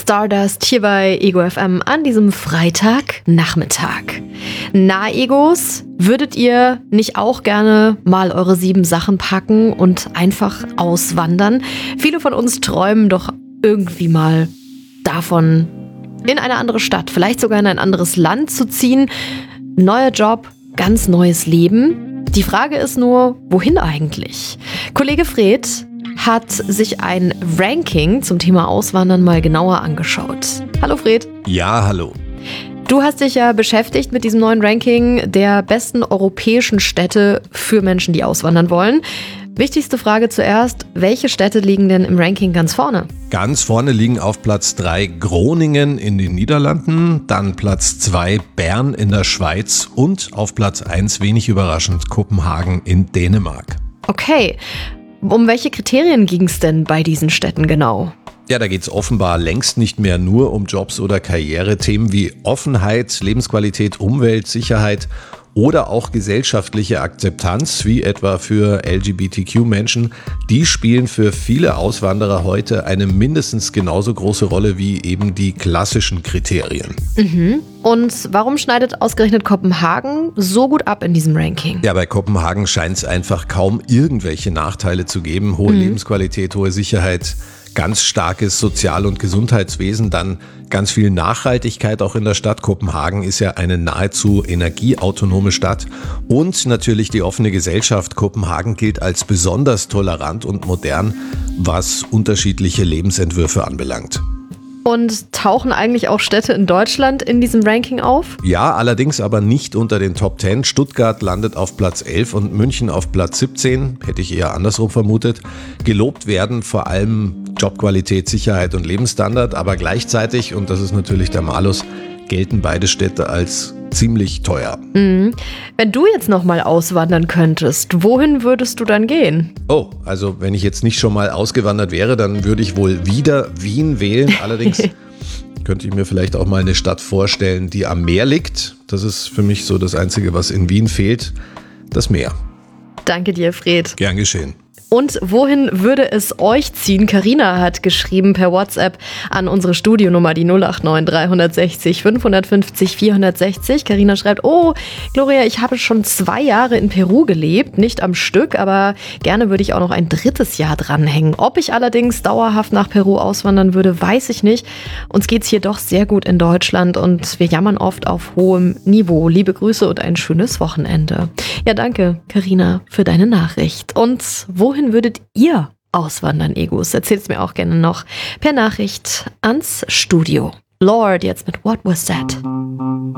Stardust hier bei Ego FM an diesem Freitagnachmittag. Na, Egos, würdet ihr nicht auch gerne mal eure 7 Sachen packen und einfach auswandern? Viele von uns träumen doch irgendwie mal davon, in eine andere Stadt, vielleicht sogar in ein anderes Land zu ziehen. Neuer Job, ganz neues Leben. Die Frage ist nur, wohin eigentlich? Kollege Fred hat sich ein Ranking zum Thema Auswandern mal genauer angeschaut. Hallo Fred. Ja, hallo. Du hast dich ja beschäftigt mit diesem neuen Ranking der besten europäischen Städte für Menschen, die auswandern wollen. Wichtigste Frage zuerst, welche Städte liegen denn im Ranking ganz vorne? Ganz vorne liegen auf Platz 3 Groningen in den Niederlanden, dann Platz 2 Bern in der Schweiz und auf Platz 1, wenig überraschend, Kopenhagen in Dänemark. Okay, um welche Kriterien ging es denn bei diesen Städten genau? Ja, da geht es offenbar längst nicht mehr nur um Jobs oder Karriere. Themen wie Offenheit, Lebensqualität, Umwelt, Sicherheit oder auch gesellschaftliche Akzeptanz, wie etwa für LGBTQ-Menschen, die spielen für viele Auswanderer heute eine mindestens genauso große Rolle wie eben die klassischen Kriterien. Und warum schneidet ausgerechnet Kopenhagen so gut ab in diesem Ranking? Ja, bei Kopenhagen scheint es einfach kaum irgendwelche Nachteile zu geben. Hohe Lebensqualität, hohe Sicherheit, ganz starkes Sozial- und Gesundheitswesen, dann ganz viel Nachhaltigkeit auch in der Stadt. Kopenhagen ist ja eine nahezu energieautonome Stadt und natürlich die offene Gesellschaft. Kopenhagen gilt als besonders tolerant und modern, was unterschiedliche Lebensentwürfe anbelangt. Und tauchen eigentlich auch Städte in Deutschland in diesem Ranking auf? Ja, allerdings aber nicht unter den Top 10. Stuttgart landet auf Platz 11 und München auf Platz 17, hätte ich eher andersrum vermutet. Gelobt werden vor allem Jobqualität, Sicherheit und Lebensstandard, aber gleichzeitig, und das ist natürlich der Malus, gelten beide Städte als ziemlich teuer. Wenn du jetzt nochmal auswandern könntest, wohin würdest du dann gehen? Oh, also wenn ich jetzt nicht schon mal ausgewandert wäre, dann würde ich wohl wieder Wien wählen. Allerdings könnte ich mir vielleicht auch mal eine Stadt vorstellen, die am Meer liegt. Das ist für mich so das Einzige, was in Wien fehlt, das Meer. Danke dir, Fred. Gern geschehen. Und wohin würde es euch ziehen? Carina hat geschrieben per WhatsApp an unsere Studionummer, die 089 360 550 460. Carina schreibt, oh, Gloria, ich habe schon 2 Jahre in Peru gelebt, nicht am Stück, aber gerne würde ich auch noch ein 3. Jahr dranhängen. Ob ich allerdings dauerhaft nach Peru auswandern würde, weiß ich nicht. Uns geht's hier doch sehr gut in Deutschland und wir jammern oft auf hohem Niveau. Liebe Grüße und ein schönes Wochenende. Ja, danke, Carina, für deine Nachricht. Und wohin würdet ihr auswandern, Egos? Erzählt's mir auch gerne noch per Nachricht ans Studio. Lord, jetzt mit What Was That?